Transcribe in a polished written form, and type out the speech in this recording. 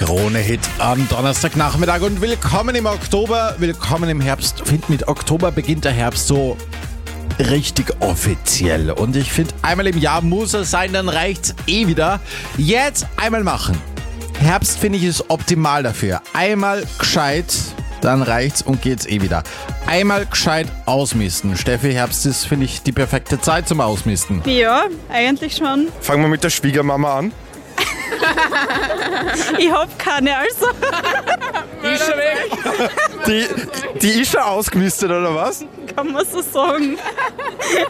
Krone-Hit am Donnerstagnachmittag und willkommen im Oktober, willkommen im Herbst. Ich finde, mit Oktober beginnt der Herbst so richtig offiziell. Und ich finde, einmal im Jahr muss es sein, dann reicht's wieder. Jetzt einmal machen. Herbst, finde ich, ist optimal dafür. Einmal gescheit, dann reicht's und geht's wieder. Einmal gescheit ausmisten. Steffi, Herbst ist, finde ich, die perfekte Zeit zum Ausmisten. Ja, eigentlich schon. Fangen wir mit der Schwiegermama an. Ich hab keine, also. Die ist schon weg. Die ist schon ausgemistet, oder was? Kann man so sagen.